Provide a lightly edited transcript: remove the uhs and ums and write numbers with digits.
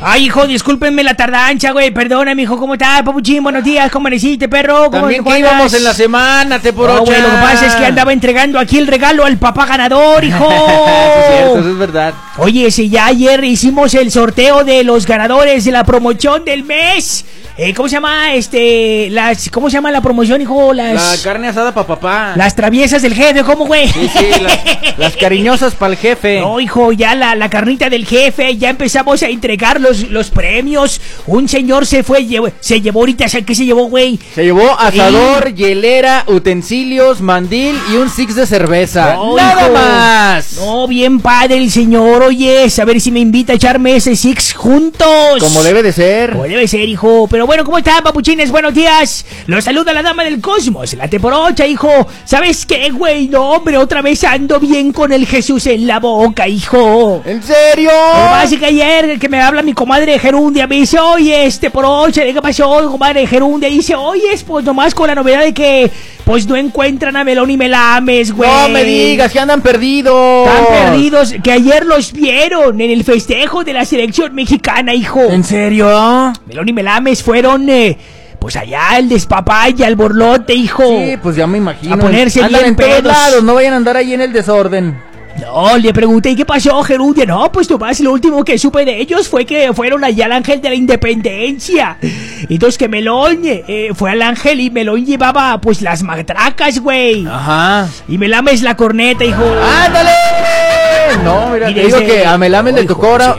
Ay, hijo, discúlpenme la tardanza, güey. Perdona, mijo, ¿cómo estás, papuchín? Buenos días, ¿cómo amaneciste, perro? ¿Cómo También que íbamos en la semana, te por güey, lo que pasa es que andaba entregando aquí el regalo al papá ganador, hijo. Es cierto, eso es verdad. Oye, si ya ayer hicimos el sorteo de los ganadores de la promoción del mes. ¿Cómo se llama? ¿Cómo se llama la promoción, hijo? La carne asada pa' papá. Las traviesas del jefe, ¿cómo, güey? Sí, las cariñosas para el jefe. No, hijo, ya la carnita del jefe, ya empezamos a entregar los premios. Un señor se llevó ahorita, ¿qué se llevó, güey? Se llevó asador, hielera, utensilios, mandil y un six de cerveza. No, ¡nada hijo, más! No, bien padre el señor, oye, a ver si me invita a echarme ese six juntos. Como debe de ser. Como debe ser, hijo. Pero bueno, ¿cómo están, papuchines? Buenos días. Los saluda la dama del cosmos, la teporocha, hijo. ¿Sabes qué, güey? No, hombre, otra vez ando bien con el Jesús en la boca, hijo. ¿En serio? Lo que pasa es que ayer que me habla mi comadre Gerundia, me dice, oye, porocha, ¿qué pasó, comadre Gerundia? Dice, oye, pues nomás con la novedad de que, pues no encuentran a Melón y Melames, güey. No me digas, que andan perdidos. Están perdidos, que ayer los vieron en el festejo de la selección mexicana, hijo. ¿En serio? Melón y Melames fueron, pues allá el despapaya, el borlote, hijo. Sí, pues ya me imagino. A ponerse andan bien en todos pedos. lados, no vayan a andar ahí en el desorden. No, le pregunté, ¿y qué pasó, Gerundia? No, pues nomás lo último que supe de ellos fue que fueron allá al Ángel de la Independencia. Entonces que Melón fue al Ángel y Melón llevaba, pues, las matracas, güey. Ajá. Y Melames la corneta, hijo. ¡Ándale! No, mira, Y te digo desde- que a Melames le No, tocó hijo, ahora